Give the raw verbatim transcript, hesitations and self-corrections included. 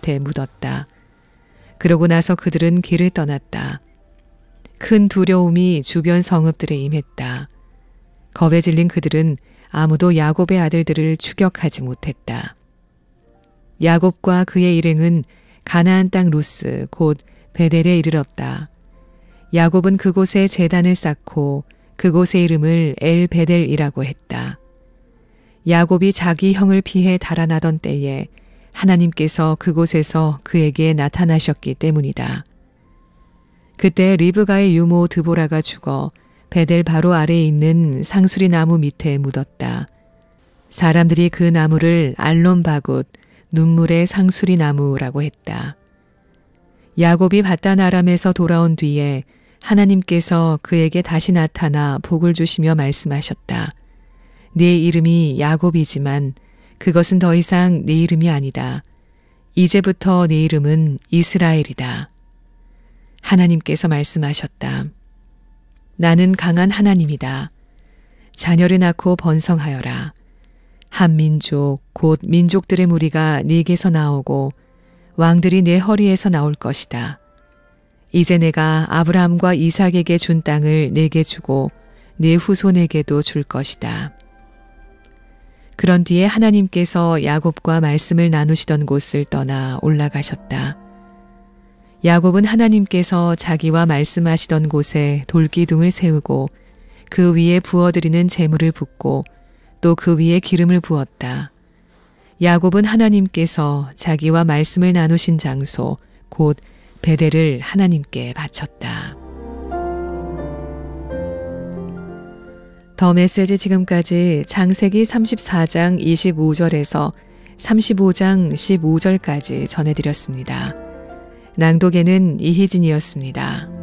밑에 묻었다. 그러고 나서 그들은 길을 떠났다. 큰 두려움이 주변 성읍들에 임했다. 겁에 질린 그들은 아무도 야곱의 아들들을 추격하지 못했다. 야곱과 그의 일행은 가나안 땅 루스 곧 베델에 이르렀다. 야곱은 그곳에 제단을 쌓고 그곳의 이름을 엘 베델이라고 했다. 야곱이 자기 형을 피해 달아나던 때에 하나님께서 그곳에서 그에게 나타나셨기 때문이다. 그때 리브가의 유모 드보라가 죽어 베델 바로 아래에 있는 상수리 나무 밑에 묻었다. 사람들이 그 나무를 알론바굿, 눈물의 상수리 나무라고 했다. 야곱이 바단 아람에서 돌아온 뒤에 하나님께서 그에게 다시 나타나 복을 주시며 말씀하셨다. 네 이름이 야곱이지만 그것은 더 이상 네 이름이 아니다. 이제부터 네 이름은 이스라엘이다. 하나님께서 말씀하셨다. 나는 강한 하나님이다. 자녀를 낳고 번성하여라. 한 민족 곧 민족들의 무리가 네게서 나오고 왕들이 네 허리에서 나올 것이다. 이제 내가 아브라함과 이삭에게 준 땅을 네게 주고 네 후손에게도 줄 것이다. 그런 뒤에 하나님께서 야곱과 말씀을 나누시던 곳을 떠나 올라가셨다. 야곱은 하나님께서 자기와 말씀하시던 곳에 돌기둥을 세우고 그 위에 부어드리는 제물을 붓고 또 그 위에 기름을 부었다. 야곱은 하나님께서 자기와 말씀을 나누신 장소 곧 베델을 하나님께 바쳤다. 더 메시지 지금까지 창세기 삼십사 장 이십오 절에서 삼십오 장 십오 절까지 전해드렸습니다. 낭독에는 이희진이었습니다.